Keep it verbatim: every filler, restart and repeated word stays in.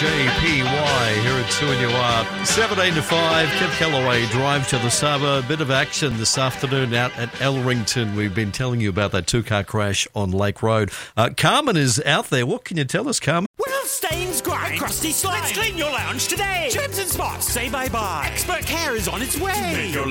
J P Y here at two and you are. seventeen to five, Kev Callaway drive to the suburb. Bit of action this afternoon out at Elrington. We've been telling you about that two-car crash on Lake Road. Uh, Carmen is out there. What can you tell us, Carmen? Well, stains, grime, crusty slime. Let's clean your lounge today. Germs and spots, say bye-bye. Expert care is on its way.